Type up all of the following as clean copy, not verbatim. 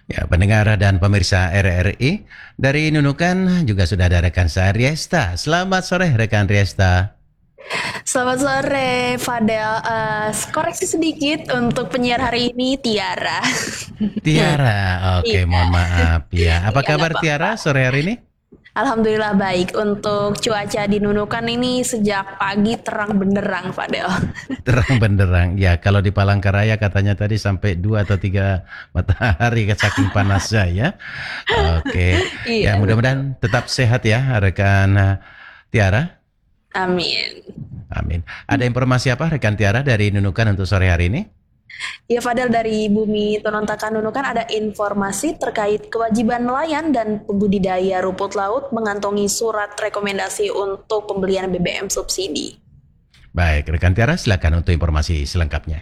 Ya, pendengar dan pemirsa RRI, dari Nunukan juga sudah ada rekan saya Riesta. Selamat sore rekan Riesta. Selamat sore, Fadel. Koreksi sedikit untuk penyiar hari ini, Tiara. Tiara, oke, Iya, mohon maaf ya. Apa iya nggak kabar apa-apa. Tiara sore hari ini? Alhamdulillah baik. Untuk cuaca di Nunukan ini sejak pagi terang benderang, Fadel. Terang benderang. Ya, kalau di Palangkaraya katanya tadi sampai 2 atau 3 matahari saking panasnya ya. Oke, ya Iya, betul. mudah-mudahan tetap sehat ya rekan Tiara. Amin. Amin. Ada informasi apa rekan Tiara dari Nunukan untuk sore hari ini? Ya, Fadel, dari Bumi Tonontakan Nunukan ada informasi terkait kewajiban nelayan dan pembudidaya rumput laut mengantongi surat rekomendasi untuk pembelian BBM subsidi. Baik, rekan Tiara silakan untuk informasi selengkapnya.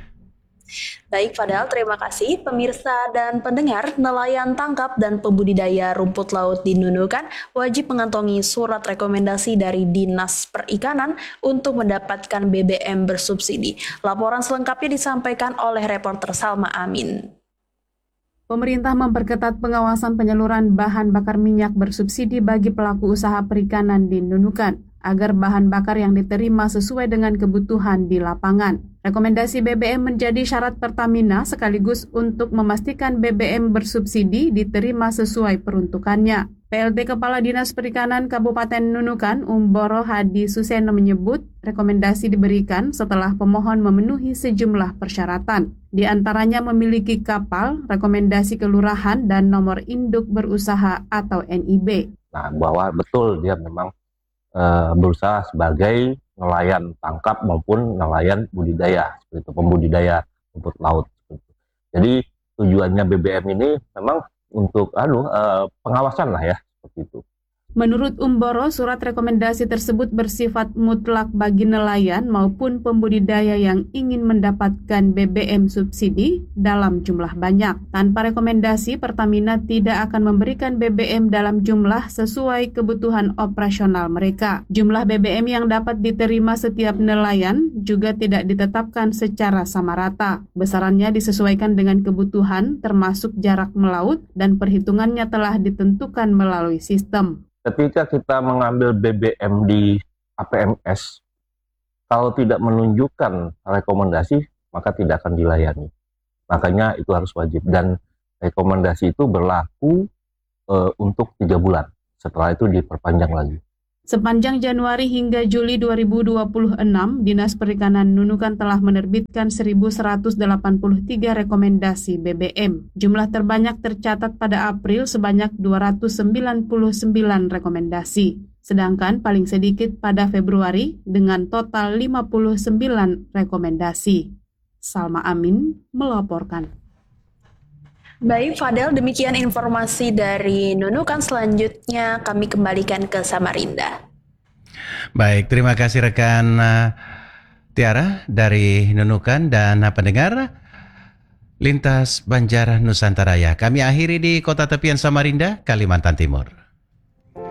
Baik, Fadal, terima kasih. Pemirsa dan pendengar, nelayan tangkap dan pembudidaya rumput laut di Nunukan wajib mengantongi surat rekomendasi dari Dinas Perikanan untuk mendapatkan BBM bersubsidi. Laporan selengkapnya disampaikan oleh reporter Salma Amin. Pemerintah memperketat pengawasan penyaluran bahan bakar minyak bersubsidi bagi pelaku usaha perikanan di Nunukan agar bahan bakar yang diterima sesuai dengan kebutuhan di lapangan. Rekomendasi BBM menjadi syarat Pertamina sekaligus untuk memastikan BBM bersubsidi diterima sesuai peruntukannya. PLT Kepala Dinas Perikanan Kabupaten Nunukan, Umboro Hadi Suseno menyebut rekomendasi diberikan setelah pemohon memenuhi sejumlah persyaratan. Di antaranya memiliki kapal, rekomendasi kelurahan, dan nomor induk berusaha atau NIB. Nah, bahwa betul dia memang berusaha sebagai nelayan tangkap maupun nelayan budidaya, seperti itu, pembudidaya rumput laut. Jadi tujuannya BBM ini memang untuk pengawasan lah ya, seperti itu. Menurut Umboro, surat rekomendasi tersebut bersifat mutlak bagi nelayan maupun pembudidaya yang ingin mendapatkan BBM subsidi dalam jumlah banyak. Tanpa rekomendasi, Pertamina tidak akan memberikan BBM dalam jumlah sesuai kebutuhan operasional mereka. Jumlah BBM yang dapat diterima setiap nelayan juga tidak ditetapkan secara sama rata. Besarannya disesuaikan dengan kebutuhan, termasuk jarak melaut, dan perhitungannya telah ditentukan melalui sistem. Ketika kita mengambil BBM di APMS, kalau tidak menunjukkan rekomendasi, maka tidak akan dilayani. Makanya itu harus wajib. Dan rekomendasi itu berlaku untuk 3 bulan. Setelah itu diperpanjang lagi. Sepanjang Januari hingga Juli 2026, Dinas Perikanan Nunukan telah menerbitkan 1.183 rekomendasi BBM. Jumlah terbanyak tercatat pada April sebanyak 299 rekomendasi. Sedangkan paling sedikit pada Februari dengan total 59 rekomendasi. Salma Amin melaporkan. Baik, Fadel, demikian informasi dari Nunukan. Selanjutnya kami kembalikan ke Samarinda. Baik, terima kasih rekan Tiara dari Nunukan dan pendengar Lintas Banjar Nusantara ya. Kami akhiri di kota tepian Samarinda, Kalimantan Timur.